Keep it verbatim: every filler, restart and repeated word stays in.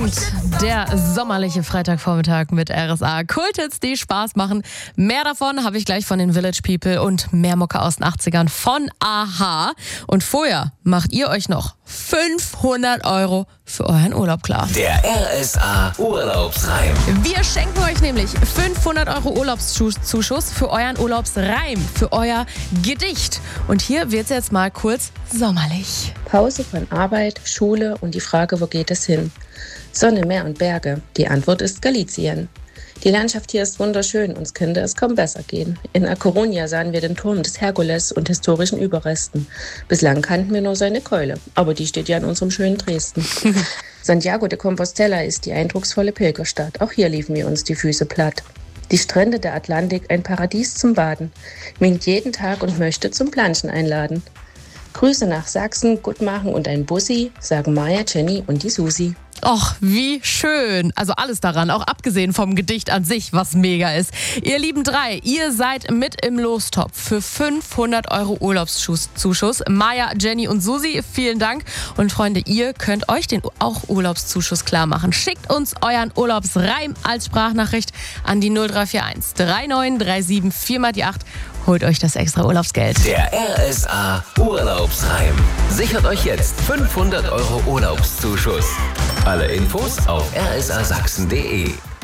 kommt der sommerliche Freitagvormittag mit R S A. Kulthits, die Spaß machen. Mehr davon habe ich gleich von den Village People und mehr Mucke aus den achtzigern von a-ha. Und vorher macht ihr euch noch fünfhundert Euro für euren Urlaub klar. Der R S A Urlaubsreim. Wir schenken euch nämlich fünfhundert Euro Urlaubszuschuss für euren Urlaubsreim, für euer Gedicht. Und hier wird es jetzt mal kurz sommerlich. Pause von Arbeit, Schule und die Frage, wo geht es hin? Sonne, Meer und Berge. Die Antwort ist Galizien. Die Landschaft hier ist wunderschön, uns könnte es kaum besser gehen. In A Coruña sahen wir den Turm des Herkules und historischen Überresten. Bislang kannten wir nur seine Keule, aber die steht ja in unserem schönen Dresden. Santiago de Compostela ist die eindrucksvolle Pilgerstadt. Auch hier liefen wir uns die Füße platt. Die Strände der Atlantik, ein Paradies zum Baden. Winkt jeden Tag und möchte zum Planschen einladen. Grüße nach Sachsen, Gutmachen und ein Bussi, sagen Maja, Jenny und die Susi. Och, wie schön. Also alles daran, auch abgesehen vom Gedicht an sich, was mega ist. Ihr lieben drei, ihr seid mit im Lostopf für fünfhundert Euro Urlaubszuschuss. Maja, Jenny und Susi, vielen Dank. Und Freunde, ihr könnt euch den auch Urlaubszuschuss klar machen. Schickt uns euren Urlaubsreim als Sprachnachricht an die null drei vier eins drei neun drei sieben vier mal die acht. Holt euch das extra Urlaubsgeld. Der R S A Urlaubsreim. Sichert euch jetzt fünfhundert Euro Urlaubszuschuss. Alle Infos auf r s a sachsen punkt d e.